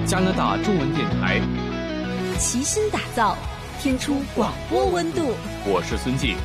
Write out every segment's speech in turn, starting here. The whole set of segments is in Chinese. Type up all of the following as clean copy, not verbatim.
加拿大中文电台， 齐心打造听出广播温度。 我是孙静。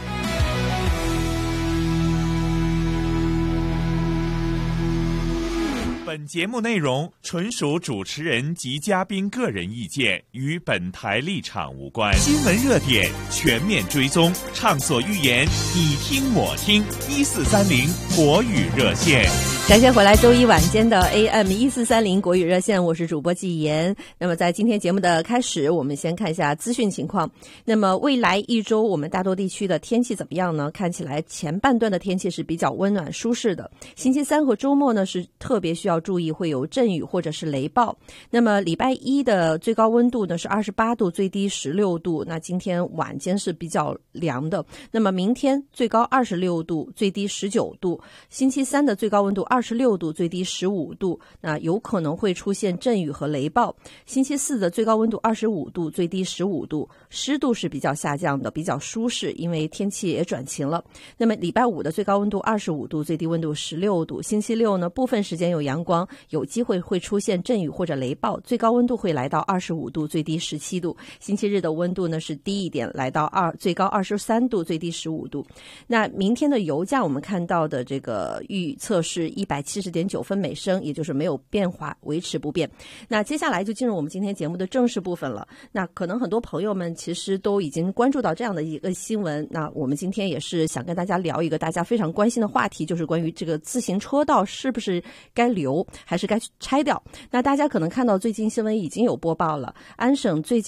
本节目内容纯属主持人及嘉宾个人意见，与本台立场无关。新闻热点全面追踪，畅所欲言，你听我听。1430国语热线。 感谢回来周一晚间的 AM1430国语热线，我是主播季妍。那么在今天节目的开始，我们先看一下资讯情况。那么未来一周我们大多地区的天气怎么样呢？看起来前半段的天气是比较温暖舒适的，星期三和周末呢是特别需要注意会有阵雨或者是雷暴。那么礼拜一的最高温度呢是28度，最低16度，那今天晚间是比较凉的。那么明天最高26度，最低19度，星期三的最高温度26度，最低15度，那有可能会出现阵雨和雷暴。星期四的最高温度25度，最低15度，湿度是比较下降的，比较舒适，因为天气也转晴了。那么礼拜五的最高温度25度，最低温度16度。星期六呢，部分时间有阳光，有机会会出现阵雨或者雷暴，最高温度会来到25度，最低17度。星期日的温度呢是低一点，来到最高23度，最低15度。那明天的油价我们看到的这个预测是170.9分每升，也就是没有变化，维持不变。那接下来就进入我们今天节目的正式部分了。那可能很多朋友们其实都已经关注到这样的一个新闻，那我们今天也是想跟大家聊一个大家非常关心的话题，就是关于这个自行车道是不是该留还是该拆掉。那大家可能看到最近新闻已经有播报了，安省最近